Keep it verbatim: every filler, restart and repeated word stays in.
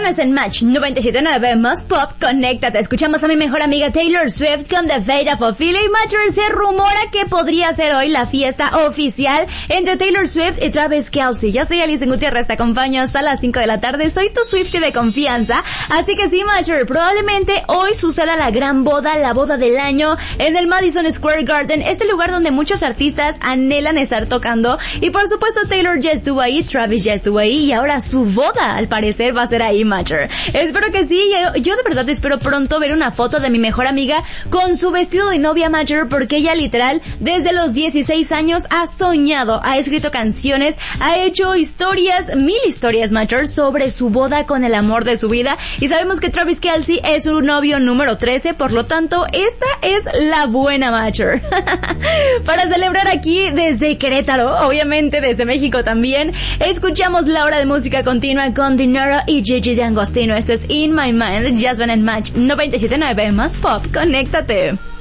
viernes en Match noventa y siete punto nueve más Pop, conéctate. Escuchamos a mi mejor amiga Taylor Swift con The Fate of Ophelia. Y Matcher, se rumora que podría ser hoy la fiesta oficial entre Taylor Swift y Travis Kelce. Yo soy Alice Gutiérrez, te acompaño hasta las cinco de la tarde. Soy tu Swiftie de confianza. Así que sí, Matcher, probablemente hoy suceda la gran boda, la boda del año en el Madison Square Garden, este lugar donde muchos artistas anhelan estar tocando. Y por supuesto Taylor ya estuvo ahí, Travis ya estuvo ahí y ahora su boda al parecer va a ser ahí, Matcher. Espero que sí, yo, yo de verdad espero pronto ver una foto de mi mejor amiga con su vestido de novia, Matcher, porque ella literal desde los dieciséis años ha soñado, ha escrito canciones, ha hecho historias, mil historias, Matcher, sobre su boda con el amor de su vida. Y sabemos que Travis Kelce es su novio número trece, por lo tanto esta es la buena, Matcher. Para celebrar aquí desde Querétaro, obviamente desde México también, escuchamos la hora de música continua con Dinero y Gigi D'Agostino. Esto es In My Mind, Just One and Match noventa y siete punto nueve más Pop, conéctate.